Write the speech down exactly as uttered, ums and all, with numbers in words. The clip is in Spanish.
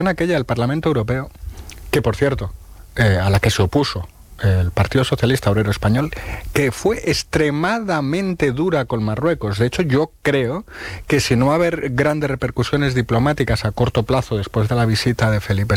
aquella del Parlamento Europeo, que por cierto, eh, a la que se opuso el Partido Socialista Obrero Español, que fue extremadamente dura con Marruecos. De hecho, yo creo que si no va a haber grandes repercusiones diplomáticas a corto plazo después de la visita de Felipe